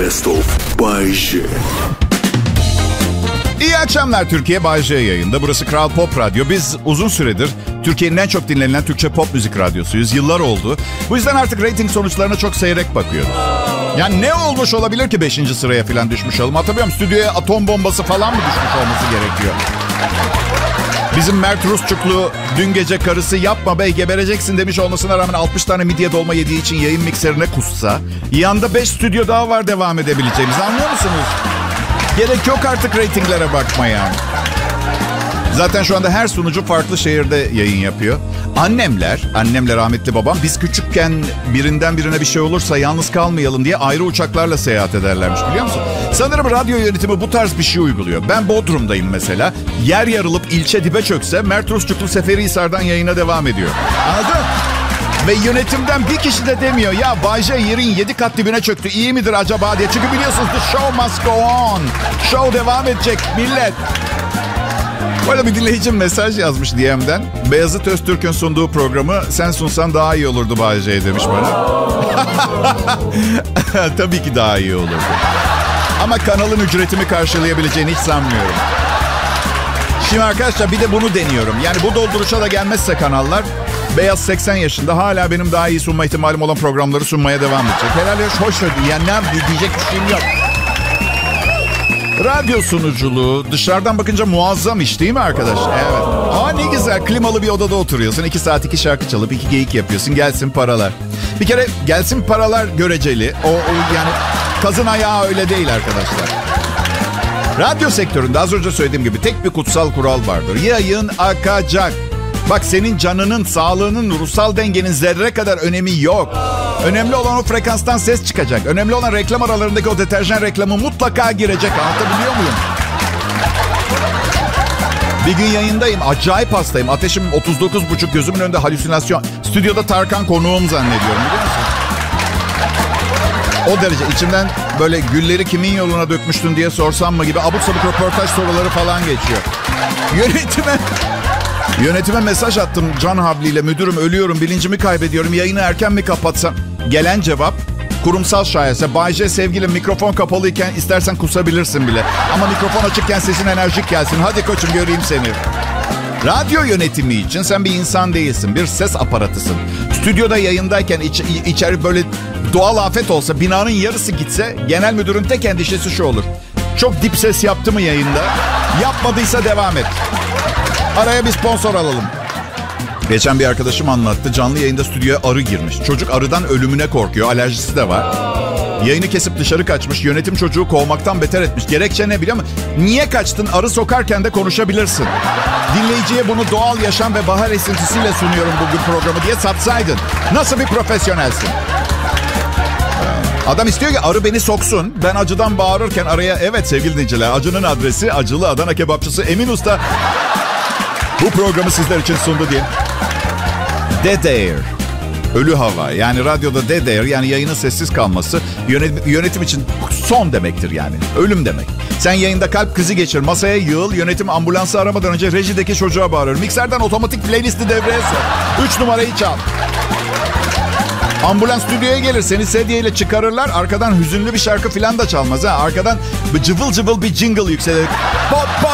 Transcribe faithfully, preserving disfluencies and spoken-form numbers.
Best of Bay J. İyi akşamlar Türkiye, Bay J yayında. Burası Kral Pop Radyo. Biz uzun süredir Türkiye'nin en çok dinlenilen Türkçe pop müzik radyosuyuz. Yıllar oldu. Bu yüzden artık reyting sonuçlarına çok seyrek bakıyoruz. Yani ne olmuş olabilir ki beşinci sıraya falan düşmüş olalım? Hatırlıyorum, stüdyoya atom bombası falan mı düşmüş olması gerekiyor? Bizim Mert Rusçuklu dün gece karısı yapma bey gebereceksin demiş olmasına rağmen altmış tane midye dolma yediği için yayın mikserine kussa. Yanda beş stüdyo daha var devam edebileceğimiz, anlıyor musunuz? Gerek yok artık reytinglere bakmaya. Zaten şu anda her sunucu farklı şehirde yayın yapıyor. Annemler, annemle rahmetli babam biz küçükken birinden birine bir şey olursa yalnız kalmayalım diye ayrı uçaklarla seyahat ederlermiş, biliyor musun? Sanırım radyo yönetimi bu tarz bir şey uyguluyor. Ben Bodrum'dayım mesela. Yer yarılıp ilçe dibe çökse Mert Rusçuklu Seferihisar'dan yayına devam ediyor. Anladın? Ve yönetimden bir kişi de demiyor ya Bay J yerin yedi kat dibine çöktü, iyi midir acaba diye. Çünkü biliyorsunuz the show must go on. Show devam edecek millet. Böyle bir dinleyicim mesaj yazmış D M'den. Beyazıt Öztürk'ün sunduğu programı sen sunsan daha iyi olurdu Bay J demiş bana. Tabii ki daha iyi olurdu. Ama kanalın ücretimi karşılayabileceğini hiç sanmıyorum. Şimdi arkadaşlar bir de bunu deniyorum. Yani bu dolduruşa da gelmezse kanallar, Beyaz seksen yaşında hala benim daha iyi sunma ihtimalim olan programları sunmaya devam edecek. Herhalde hoş ödü. Yani ne diyecek bir şeyim yok. Radyo sunuculuğu dışarıdan bakınca muazzam iş değil mi arkadaş? Evet. Aa ne güzel, klimalı bir odada oturuyorsun. iki saat iki şarkı çalıp iki geyik yapıyorsun. Gelsin paralar. Bir kere gelsin paralar göreceli. O, o yani kazın ayağı öyle değil arkadaşlar. Radyo sektöründe az önce söylediğim gibi tek bir kutsal kural vardır. Yayın akacak. Bak senin canının, sağlığının, ruhsal dengenin zerre kadar önemi yok. Önemli olan o frekanstan ses çıkacak. Önemli olan reklam aralarındaki o deterjan reklamı mutlaka girecek. Anlatabiliyor muyum? Bir gün yayındayım. Acayip hastayım. Ateşim otuz dokuz buçuk, gözümün önünde halüsinasyon. Stüdyoda Tarkan konuğum zannediyorum, biliyor musun? O derece içimden böyle gülleri kimin yoluna dökmüştün diye sorsam mı gibi abuk sabuk röportaj soruları falan geçiyor. Yönetime... Yönetime mesaj attım can havliyle. Müdürüm ölüyorum, bilincimi kaybediyorum, yayını erken mi kapatsam? Gelen cevap kurumsal şahese. Bay J sevgilim mikrofon kapalıyken istersen kusabilirsin bile. Ama mikrofon açıkken sesin enerjik gelsin. Hadi koçum göreyim seni. Radyo yönetimi için sen bir insan değilsin. Bir ses aparatısın. Stüdyoda yayındayken iç, içeri böyle doğal afet olsa, binanın yarısı gitse genel müdürün tek endişesi şu olur: çok dip ses yaptı mı yayında? Yapmadıysa devam et. Araya bir sponsor alalım. Geçen bir arkadaşım anlattı. Canlı yayında stüdyoya arı girmiş. Çocuk arıdan ölümüne korkuyor. Alerjisi de var. Yayını kesip dışarı kaçmış. Yönetim çocuğu kovmaktan beter etmiş. Gerekçe ne biliyor musun? Niye kaçtın? Arı sokarken de konuşabilirsin. Dinleyiciye bunu doğal yaşam ve bahar esintisiyle sunuyorum bugün programı diye satsaydın. Nasıl bir profesyonelsin? Adam istiyor ki arı beni soksun. Ben acıdan bağırırken araya, evet sevgili dinleyiciler, acının adresi Acılı Adana Kebapçısı Emin Usta bu programı sizler için sundu diye. Dead air. Ölü hava. Yani radyoda dead air, yani yayının sessiz kalması yönetim, yönetim için son demektir yani. Ölüm demek. Sen yayında kalp krizi geçir, masaya yığıl, yönetim ambulansı aramadan önce rejideki çocuğa bağırır. Mikserden otomatik playlisti devreye sok. Üç numarayı çal. Ambulans stüdyoya gelir, seni sedyeyle çıkarırlar. Arkadan hüzünlü bir şarkı falan da çalmaz ha. Arkadan cıvıl cıvıl bir jingle yükselir. Pop pop.